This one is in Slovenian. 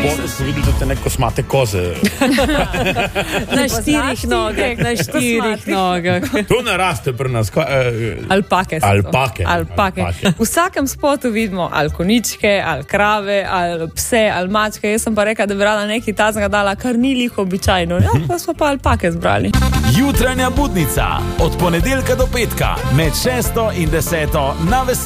Spode so videli, da te neko smate koze. Na 4 nogah. To ne raste pri nas. Alpake. V vsakem spotu vidimo ali koničke, ali krave, ali pse, ali mačke. Jaz sem pa rekla, da bi rada nekaj tazga dala, kar ni lih običajno. Ja, pa smo pa alpake zbrali. Jutranja budnica od ponedeljka do petka med 6 in 10 na Veselju.